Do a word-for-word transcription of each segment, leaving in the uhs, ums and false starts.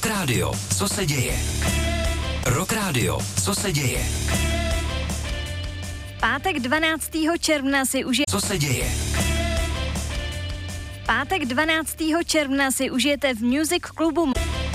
Rock Radio, co se děje? Rock Radio, co se děje? Pátek dvanáctého června si užije... Co se děje? Pátek dvanáctého června si užijete v Music klubu...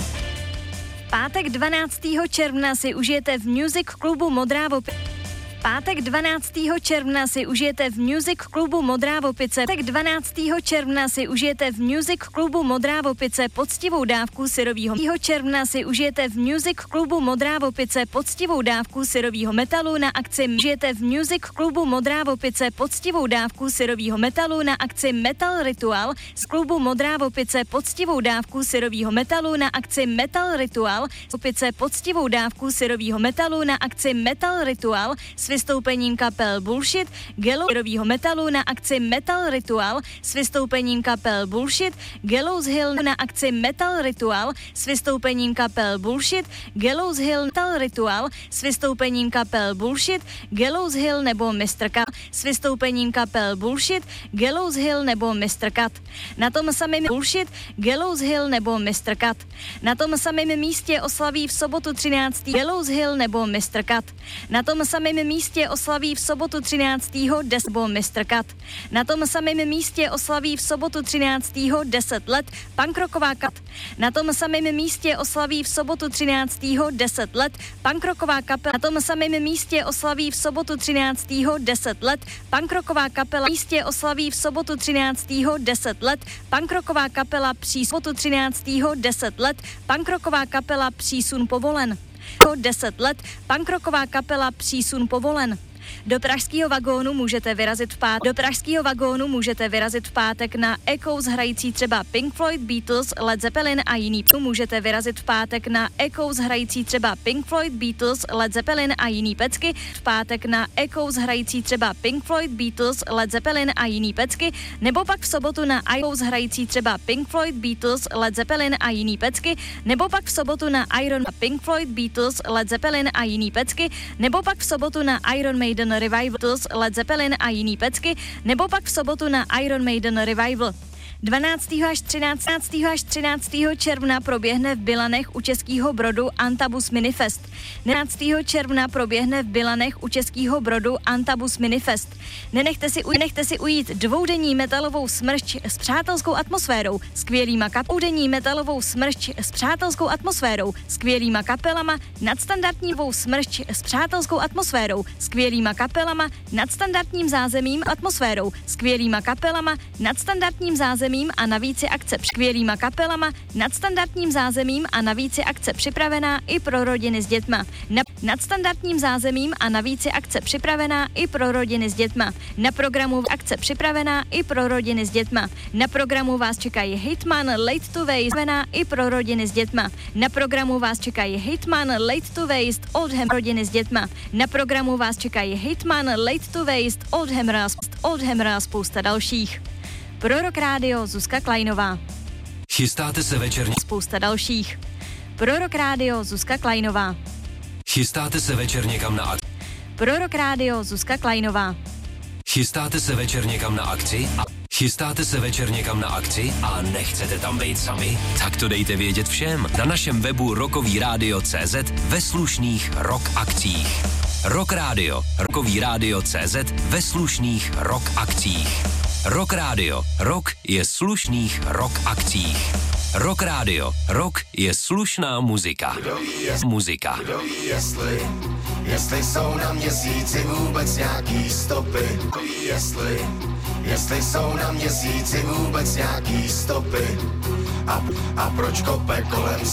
Pátek dvanáctého června si užijete v Music klubu Modrá Vopice. Pátek dvanáctého června si užijete v Music klubu Modrá Vopice. Pátek dvanáctého června si užijete v Music klubu Modrá Vopice poctivou dávku syrovýho. června si užijete v Music klubu Modrá Vopice poctivou dávku syrovýho metalu na akci. Užijete v Music klubu Modrá Vopice poctivou dávku syrovýho metalu na akci Metal Ritual z klubu Modrá Vopice poctivou dávku syrovýho metalu na akci Metal Ritual. Vopice poctivou dávku syrovýho metalu na akci Metal Ritual s vystoupením kapel Bullshit, Gallows metalu na akci Metal Ritual s vystoupením kapel Bullshit, Gallows Hill na akci Metal Ritual s vystoupením kapel Bullshit, Gallows Hill Metal Ritual s vystoupením kapel Bullshit, Gallows Hill nebo mister Cut s vystoupením kapel Bullshit, Gallows Hill nebo mister Cut. Na tom samém Bullshit, Gallows Hill nebo mister Cut. Na tom samém místě oslaví v sobotu třináctého Gallows Hill nebo mister Cut. Na tom samém místě oslaví v sobotu třináctého desbo mister Cut. Na tom samém místě oslaví v sobotu třináctého deset let punkrocková Cut. Na tom samém místě oslaví v sobotu třináctého deset let punkrocková kapela. Na tom samém místě oslaví v sobotu třináctého deset let punkrocková kapela. Místě oslaví v sobotu třináctého deset let punkrocková kapela při sobotu třináctého deset let punkrocková kapela Přísun povolen. deset let punkrocková kapela Přísun povolen. Do pražského vagónu můžete vyrazit v pátek. Do pražského vagónu můžete vyrazit v pátek na Echoes hrající třeba Pink Floyd, Beatles, Led Zeppelin a jiný. Můžete vyrazit v pátek na Echoes hrající třeba Pink Floyd, Beatles, Led Zeppelin a jiný pecky. V pátek na Echoes hrající třeba Pink Floyd, Beatles, Led Zeppelin a jiný pecky. Nebo pak v sobotu na Echoes hrající třeba Pink Floyd, Beatles, Led Zeppelin a jiný pecky. Nebo pak v sobotu na Iron Pink Floyd, Beatles, Led Zeppelin a jiný pecky. Nebo pak v sobotu na Iron Maiden Revival, Led Zeppelin a jiný pecky, nebo pak v sobotu na Iron Maiden Revival. dvanáctého až třináctého až třináctého června proběhne v Bilanech u Českého Brodu Antabus Minifest. dvanáctého června proběhne v Bilanech u Českého Brodu Antabus Minifest. Nenechte si, nenechte si ujít dvoudenní metalovou smršť s přátelskou atmosférou, skvělýma kapoudenní metalovou smršť s přátelskou atmosférou, skvělýma kapelama, nadstandardní smršť s přátelskou atmosférou, skvělýma kapelama, nadstandardním zázemím atmosférou, skvělýma kapelama, nadstandardním zázemím a navíc je akce skvělýma kapelama, nadstandardním zázemím a navíc je akce připravená i pro rodiny s dětma. Na nadstandardním zázemím a navíc je akce připravená i pro rodiny s dětma. Na programu akce připravená i pro rodiny s dětma. Na programu vás čekají Hitman, Late to Waste, i pro rodiny s dětma. Na programu vás čekají Hitman, Late to Waste, Oldham rodiny s dětma. Na programu vás čekají Hitman, Late to Waste, Oldham Oldham a spousta dalších. Pro Rock Radio Zuzka Kleinová. Chystáte se večer... Spousta dalších. Pro Rock Radio Zuzka Kleinová. Chystáte se večer někam na akci? Pro Rock Radio Zuzka Kleinová. Chystáte se večer někam na akci? A chystáte se večer někam na akci a nechcete tam být sami? Tak to dejte vědět všem na našem webu rockový rádio tečka cé zet ve slušných rock akcích. Rock Radio, rockový rádio tečka cé zet ve slušných rock akcích. Rock Radio, rock je slušných rock akcích. Rock Radio, rock je slušná muzika. Muzika. Kdo ví, jestli, jestli jsou na měsíci vůbec nějaký stopy. Kdo ví, jestli, jestli jsou na měsíci vůbec nějaký stopy. A, a proč kope kolem